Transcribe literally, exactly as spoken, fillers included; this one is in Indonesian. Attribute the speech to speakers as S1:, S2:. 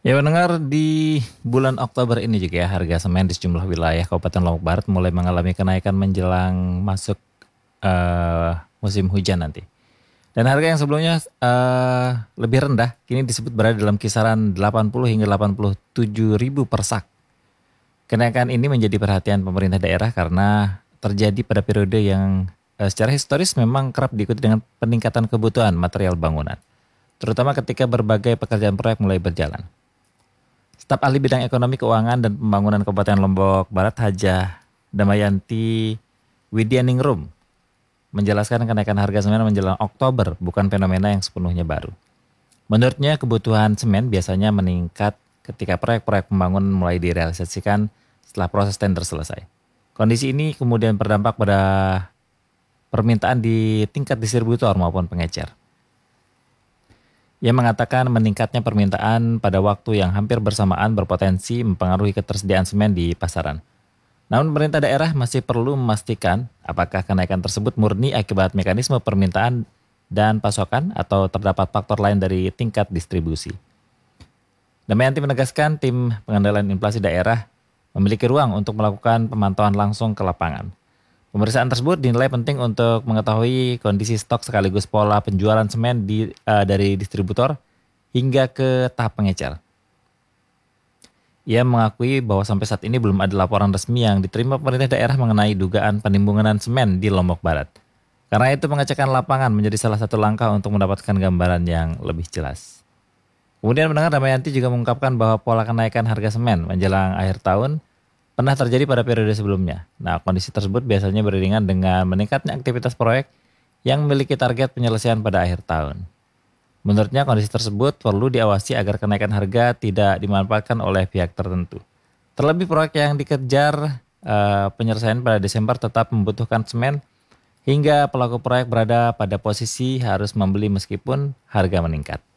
S1: Ya mendengar di bulan Oktober ini juga ya harga semen di sejumlah wilayah Kabupaten Lombok Barat mulai mengalami kenaikan menjelang masuk eh, musim hujan nanti. Dan harga yang sebelumnya eh, lebih rendah kini disebut berada dalam kisaran delapan puluh hingga delapan puluh tujuh ribu per sak. Kenaikan ini menjadi perhatian pemerintah daerah karena terjadi pada periode yang eh, secara historis memang kerap diikuti dengan peningkatan kebutuhan material bangunan, terutama ketika berbagai pekerjaan proyek mulai berjalan. Staf ahli bidang ekonomi keuangan dan pembangunan Kabupaten Lombok Barat Hajah Damayanti Widyaningrum menjelaskan kenaikan harga semen menjelang Oktober bukan fenomena yang sepenuhnya baru. Menurutnya kebutuhan semen biasanya meningkat ketika proyek-proyek pembangunan mulai direalisasikan setelah proses tender selesai. Kondisi ini kemudian berdampak pada permintaan di tingkat distributor maupun pengecer. Ia mengatakan meningkatnya permintaan pada waktu yang hampir bersamaan berpotensi mempengaruhi ketersediaan semen di pasaran. Namun pemerintah daerah masih perlu memastikan apakah kenaikan tersebut murni akibat mekanisme permintaan dan pasokan atau terdapat faktor lain dari tingkat distribusi. Damayanti menegaskan tim pengendalian inflasi daerah memiliki ruang untuk melakukan pemantauan langsung ke lapangan. Pemeriksaan tersebut dinilai penting untuk mengetahui kondisi stok sekaligus pola penjualan semen di, uh, dari distributor hingga ke tahap pengecer. Ia mengakui bahwa sampai saat ini belum ada laporan resmi yang diterima pemerintah daerah mengenai dugaan penimbunan semen di Lombok Barat. Karena itu pengecekan lapangan menjadi salah satu langkah untuk mendapatkan gambaran yang lebih jelas. Kemudian pendengar Damayanti juga mengungkapkan bahwa pola kenaikan harga semen menjelang akhir tahun pernah terjadi pada periode sebelumnya. Nah, kondisi tersebut biasanya beriringan dengan meningkatnya aktivitas proyek yang memiliki target penyelesaian pada akhir tahun. Menurutnya kondisi tersebut perlu diawasi agar kenaikan harga tidak dimanfaatkan oleh pihak tertentu. Terlebih proyek yang dikejar eh, penyelesaian pada Desember tetap membutuhkan semen hingga pelaku proyek berada pada posisi harus membeli meskipun harga meningkat.